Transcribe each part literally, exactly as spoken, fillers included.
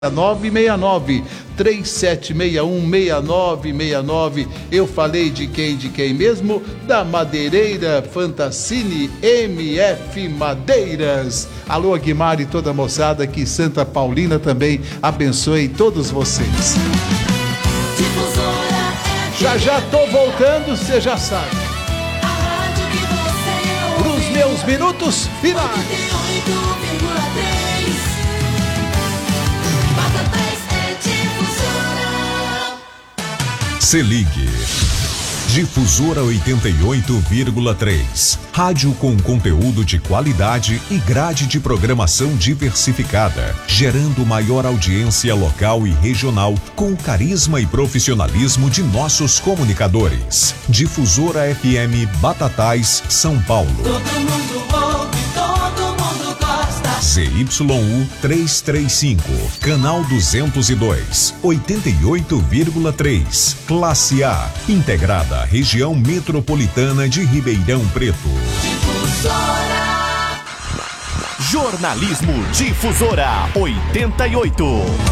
nove seis nove, três sete seis um, seis nove seis nove. Eu falei de quem, de quem mesmo? Da Madeireira Fantascine M F Madeiras. Alô, Aguimar e toda a moçada, que Santa Paulina também abençoe todos vocês. Já já tô voltando, você já sabe. Para os meus minutos finais. Se ligue. Difusora oitenta e oito vírgula três. Rádio com conteúdo de qualidade e grade de programação diversificada, gerando maior audiência local e regional com o carisma e profissionalismo de nossos comunicadores. Difusora F M Batatais, São Paulo. Todo mundo ouve, todo mundo gosta. Z Y U trezentos e trinta e cinco, canal duzentos e dois, oitenta e oito vírgula três, classe A, integrada à região metropolitana de Ribeirão Preto. Difusora. Jornalismo Difusora oitenta e oito.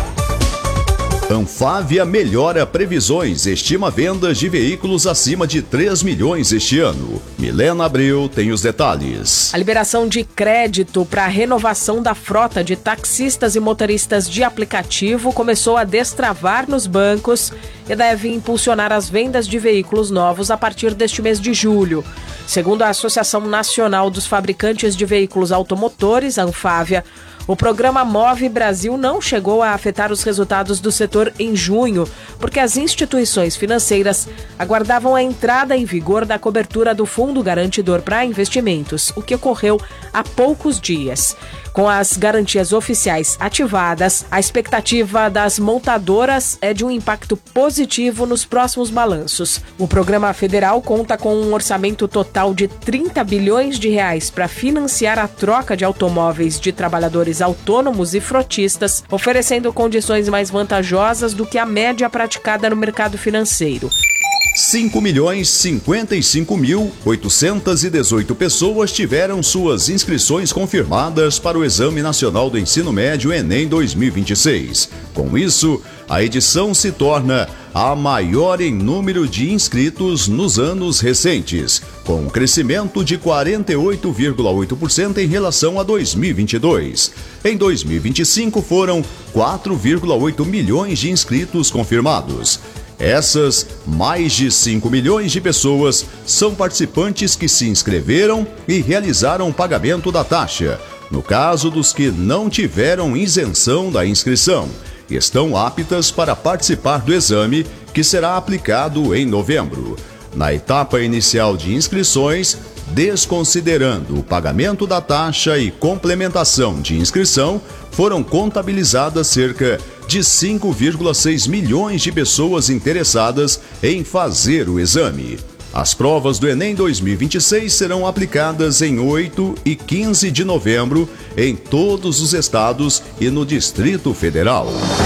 Anfávia melhora previsões, estima vendas de veículos acima de três milhões este ano. Milena Abreu tem os detalhes. A liberação de crédito para a renovação da frota de taxistas e motoristas de aplicativo começou a destravar nos bancos e deve impulsionar as vendas de veículos novos a partir deste mês de julho. Segundo a Associação Nacional dos Fabricantes de Veículos Automotores, a Anfávia, o programa Move Brasil não chegou a afetar os resultados do setor em junho, porque as instituições financeiras aguardavam a entrada em vigor da cobertura do Fundo Garantidor para Investimentos, o que ocorreu há poucos dias. Com as garantias oficiais ativadas, a expectativa das montadoras é de um impacto positivo nos próximos balanços. O programa federal conta com um orçamento total de trinta bilhões de reais para financiar a troca de automóveis de trabalhadores autônomos e frotistas, oferecendo condições mais vantajosas do que a média praticada no mercado financeiro. cinco milhões cinquenta e cinco mil oitocentas e dezoito pessoas tiveram suas inscrições confirmadas para o Exame Nacional do Ensino Médio Enem dois mil e vinte e seis. Com isso, a edição se torna a maior em número de inscritos nos anos recentes, com um crescimento de quarenta e oito vírgula oito por cento em relação a dois mil e vinte e dois. Em dois mil e vinte e cinco foram quatro vírgula oito milhões de inscritos confirmados. Essas mais de cinco milhões de pessoas são participantes que se inscreveram e realizaram o pagamento da taxa. No caso dos que não tiveram isenção da inscrição, estão aptas para participar do exame, que será aplicado em novembro. Na etapa inicial de inscrições, desconsiderando o pagamento da taxa e complementação de inscrição, foram contabilizadas cerca de cinco vírgula seis milhões de pessoas interessadas em fazer o exame. As provas do Enem dois mil e vinte e seis serão aplicadas em oito e quinze de novembro em todos os estados e no Distrito Federal.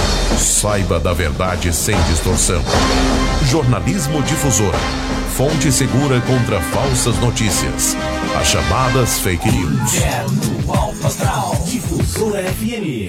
Saiba da verdade sem distorção. Jornalismo Difusora. Fonte segura contra falsas notícias. As chamadas fake news. É no Alto Astral. Difusora F M.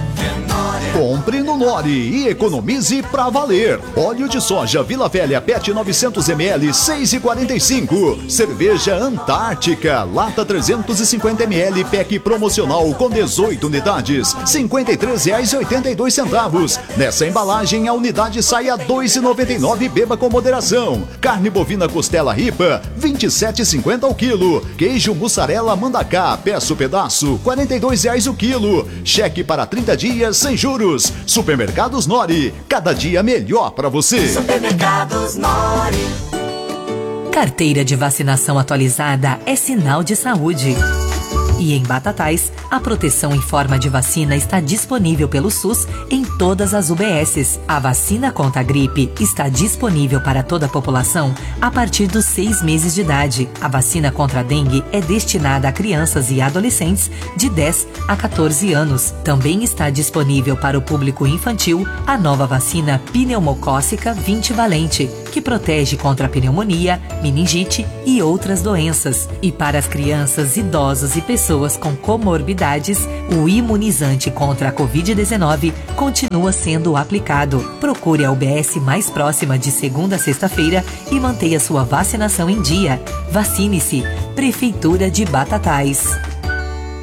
Compre no Nori e economize pra valer. Óleo de soja Vila Velha P E T novecentos mililitros, seis e quarenta e cinco. Cerveja Antártica, lata trezentos e cinquenta mililitros, pack promocional com dezoito unidades, cinquenta e três reais e oitenta e dois centavos. Nessa embalagem a unidade sai a dois reais e noventa e nove, beba com moderação. Carne bovina costela ripa, vinte e sete reais e cinquenta o quilo. Queijo mussarela Mandacá, peça o pedaço, quarenta e dois reais o quilo. Cheque para trinta dias sem juros. Supermercados Nori, cada dia melhor para você. Supermercados Nori. Carteira de vacinação atualizada é sinal de saúde. E em Batatais, a proteção em forma de vacina está disponível pelo SUS em todas as U B Ss. A vacina contra a gripe está disponível para toda a população a partir dos seis meses de idade. A vacina contra a dengue é destinada a crianças e adolescentes de dez a quatorze anos. Também está disponível para o público infantil a nova vacina pneumocócica vinte valente. que protege contra a pneumonia, meningite e outras doenças. E para as crianças, idosos e pessoas com comorbidades, o imunizante contra a covid dezenove continua sendo aplicado. Procure a U B S mais próxima de segunda a sexta-feira e mantenha sua vacinação em dia. Vacine-se. Prefeitura de Batatais.